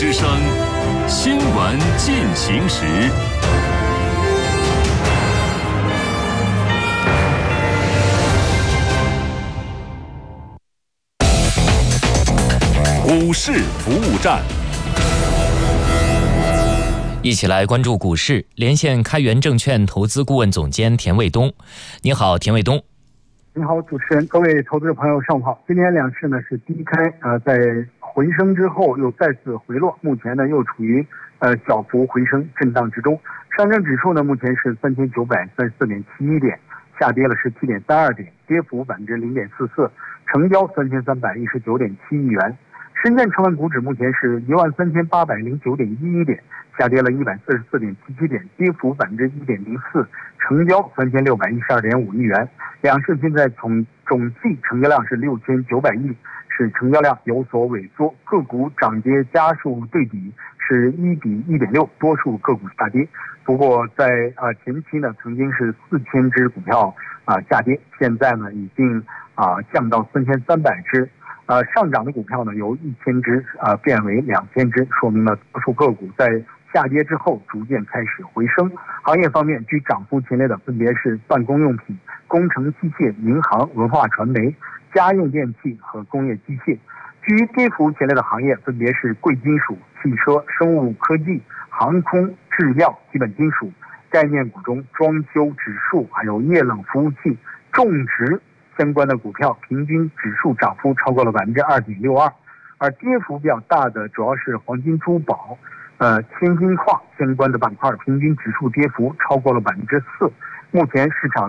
之声，新闻进行时。股市服务站， 一起来关注股市。连线开源证券投资顾问总监田卫东。你好，田卫东。 你好，主持人，各位投资者朋友，上午好。今天两市呢是低开，在回升之后又再次回落，目前呢又处于小幅回升震荡之中。上证指数呢目前是3934.71点，下跌了17.32点，跌幅0.44%，成交3319.7亿元。深圳成分股指目前是13809.11点，下跌了144.77点，跌幅1.04%，成交3612.5亿元。两市现在总计成交量是6900亿，是成交量有所萎缩，个股涨跌家数对比是1比1.6，多数个股下跌。不过在前期呢，曾经是4000只股票下跌，现在呢已经降到3300只。上涨的股票呢由1000只变为2000只，说明了多数个股在下跌之后逐渐开始回升。行业方面，居涨幅前列的分别是办公用品、工程机械、银行、文化传媒、家用电器和工业机械。居跌幅前列的行业分别是贵金属、汽车、生物科技、航空、制药、基本金属。概念股中，装修指数还有液冷服务器、种植相关的股票平均指数涨幅超过了2.62%，而跌幅比较大的主要是黄金珠宝、千金矿相关的板块，平均指数跌幅超过了4%。目前市场